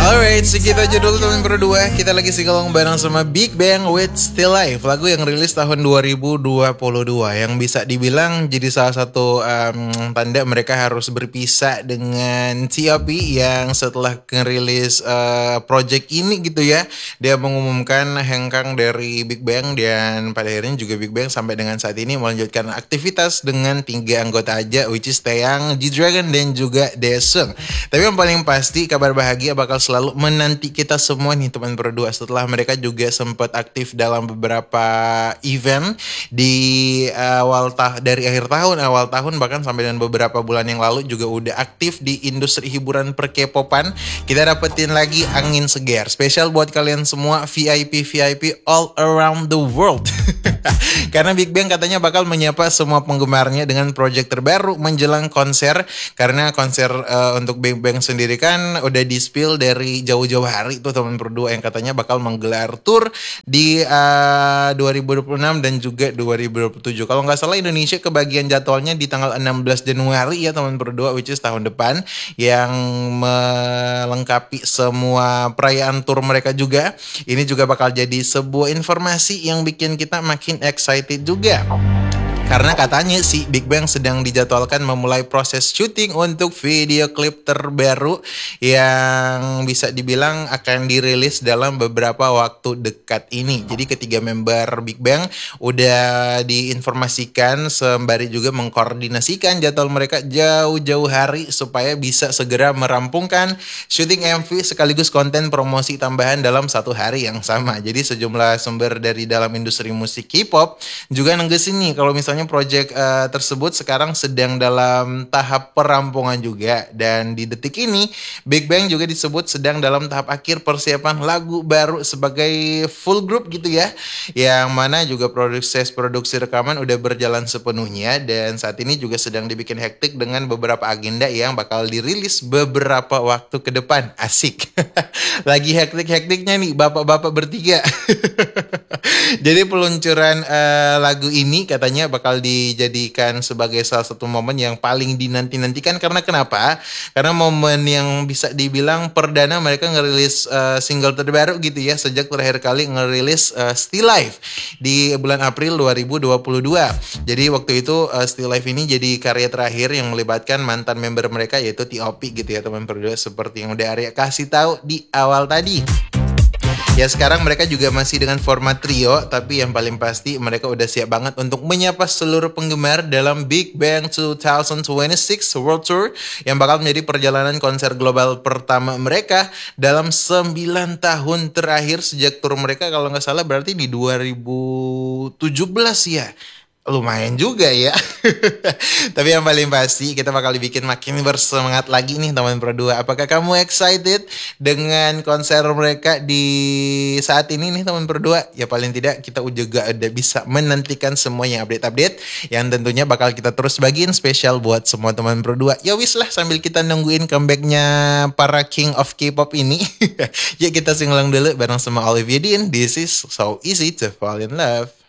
Alright, segitu aja dulu teman berdua. Kita lagi singalong bareng sama Big Bang with Still Life, lagu yang rilis tahun 2022 yang bisa dibilang jadi salah satu tanda mereka harus berpisah dengan T.O.P yang setelah ngerilis project ini gitu ya. Dia mengumumkan hengkang dari Big Bang dan pada akhirnya juga Big Bang sampai dengan saat ini melanjutkan aktivitas dengan 3 anggota aja, which is Taeyang, G-Dragon dan juga Daesung. Tapi yang paling pasti kabar bahagia bakal selalu menanti kita semua nih teman berdua, setelah mereka juga sempat aktif dalam beberapa event di dari akhir tahun, awal tahun, bahkan sampai dengan beberapa bulan yang lalu juga udah aktif di industri hiburan per-K-popan. Kita dapetin lagi angin segar spesial buat kalian semua VIP all around the world. Karena Big Bang katanya bakal menyapa semua penggemarnya dengan project terbaru menjelang konser. Karena konser untuk Big Bang sendiri kan udah di-spill dari jauh-jauh hari tuh teman berdua, yang katanya bakal menggelar tour di 2026 dan juga 2027. Kalau nggak salah Indonesia kebagian jadwalnya di tanggal 16 Januari ya teman berdua, which is tahun depan, yang melengkapi semua perayaan tour mereka juga. Ini juga bakal jadi sebuah informasi yang bikin kita makin excited juga. Karena katanya si Big Bang sedang dijadwalkan memulai proses syuting untuk video klip terbaru yang bisa dibilang akan dirilis dalam beberapa waktu dekat ini. Jadi ketiga member Big Bang udah diinformasikan sembari juga mengkoordinasikan jadwal mereka jauh-jauh hari supaya bisa segera merampungkan syuting MV sekaligus konten promosi tambahan dalam satu hari yang sama. Jadi sejumlah sumber dari dalam industri musik K-pop juga nenggesin nih kalau misalnya project tersebut sekarang sedang dalam tahap perampungan juga. Dan di detik ini Big Bang juga disebut sedang dalam tahap akhir persiapan lagu baru sebagai full group gitu ya, yang mana juga produksi rekaman udah berjalan sepenuhnya dan saat ini juga sedang dibikin hektik dengan beberapa agenda yang bakal dirilis beberapa waktu ke depan. Asik. Lagi hektik-hektiknya nih bapak-bapak bertiga. Jadi peluncuran lagu ini katanya bakal dijadikan sebagai salah satu momen yang paling dinanti-nantikan. Karena kenapa? Karena momen yang bisa dibilang perdana mereka ngerilis single terbaru gitu ya, sejak terakhir kali ngerilis Still Life di bulan April 2022. Jadi waktu itu Still Life ini jadi karya terakhir yang melibatkan mantan member mereka yaitu T.O.P gitu ya teman berdua, seperti yang udah Arya kasih tahu di awal tadi. Ya sekarang mereka juga masih dengan format trio, tapi yang paling pasti mereka udah siap banget untuk menyapa seluruh penggemar dalam Big Bang 2026 World Tour yang bakal menjadi perjalanan konser global pertama mereka dalam 9 tahun terakhir sejak tour mereka kalau nggak salah berarti di 2017 ya. Lumayan juga ya. Tapi yang paling pasti kita bakal dibikin makin bersemangat lagi nih teman berdua. Apakah kamu excited dengan konser mereka di saat ini nih teman berdua? Ya paling tidak kita juga udah bisa menantikan semuanya update-update yang tentunya bakal kita terus bagiin spesial buat semua teman berdua. Ya wis lah, sambil kita nungguin comebacknya para King of K-pop ini. Ya kita singelang dulu bareng sama Olivia Dean. This is So Easy to Fall in Love.